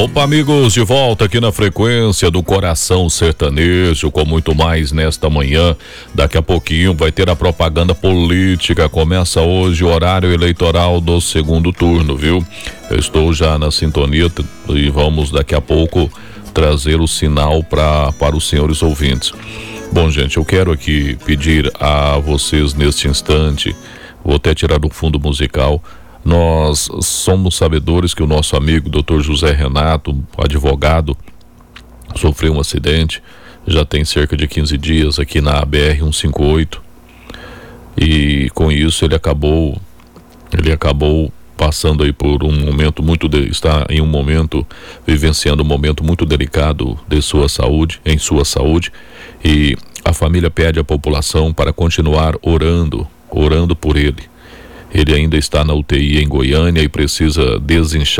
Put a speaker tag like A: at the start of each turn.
A: Opa, amigos, de volta aqui na frequência do Coração Sertanejo, com muito mais nesta manhã. Daqui a pouquinho vai ter a propaganda política. Começa hoje o horário eleitoral do segundo turno, viu? Eu estou já na sintonia e vamos daqui a pouco trazer o sinal para os senhores ouvintes. Bom, gente, eu quero aqui pedir a vocês neste instante, vou até tirar do fundo musical. Nós somos sabedores que o nosso amigo Dr. José Renato, advogado, sofreu um acidente, já tem cerca de 15 dias aqui na BR-158, e com isso ele acabou passando aí por um momento está em um momento, vivenciando um momento muito delicado em sua saúde, e a família pede à população para continuar orando por ele. Ele ainda está na UTI em Goiânia e precisa desinchar